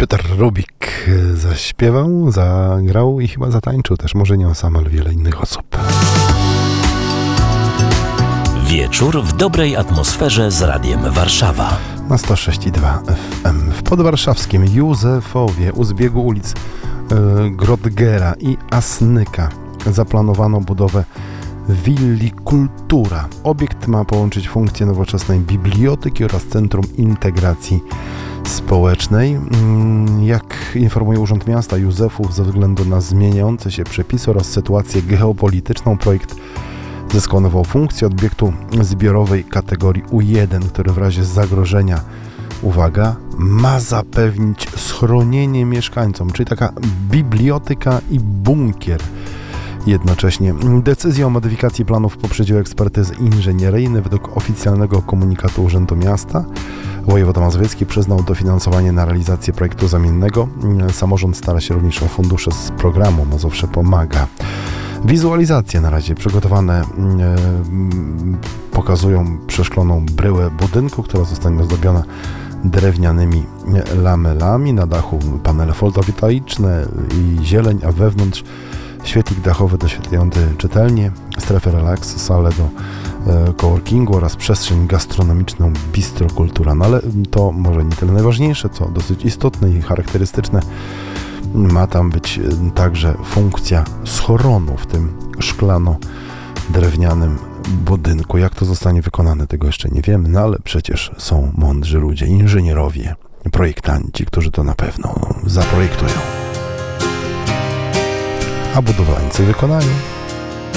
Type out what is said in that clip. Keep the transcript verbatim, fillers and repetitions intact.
Piotr Rubik zaśpiewał, zagrał i chyba zatańczył też. Może nie on sam, ale wiele innych osób. Wieczór w dobrej atmosferze z Radiem Warszawa. Na sto sześć i dwa F M. W podwarszawskim Józefowie u zbiegu ulic y, Grodgera i Asnyka zaplanowano budowę Willi Kultura. Obiekt ma połączyć funkcje nowoczesnej biblioteki oraz Centrum Integracji Społecznej. Jak informuje Urząd Miasta Józefów, ze względu na zmieniające się przepisy oraz sytuację geopolityczną, projekt zyskał nową funkcję obiektu zbiorowej kategorii U jeden, który w razie zagrożenia, uwaga, ma zapewnić schronienie mieszkańcom, czyli taka biblioteka i bunkier jednocześnie. Decyzję o modyfikacji planów poprzedziły ekspertyzy inżynieryjne. Według oficjalnego komunikatu Urzędu Miasta wojewoda mazowiecki przyznał dofinansowanie na realizację projektu zamiennego. Samorząd stara się również o fundusze z programu Mazowsze Pomaga. Wizualizacje na razie przygotowane e, pokazują przeszkloną bryłę budynku, która zostanie ozdobiona drewnianymi lamelami. Na dachu panele fotowoltaiczne i zieleń, a wewnątrz świetlik dachowy doświetlający czytelnię, strefę relaksu, salę do e, coworkingu oraz przestrzeń gastronomiczną Bistro Kultura. No ale to może nie tyle najważniejsze, co dosyć istotne i charakterystyczne. Ma tam być także funkcja schronu w tym szklano-drewnianym budynku. Jak to zostanie wykonane, tego jeszcze nie wiemy, no ale przecież są mądrzy ludzie, inżynierowie, projektanci, którzy to na pewno zaprojektują. A budowlańcy wykonają.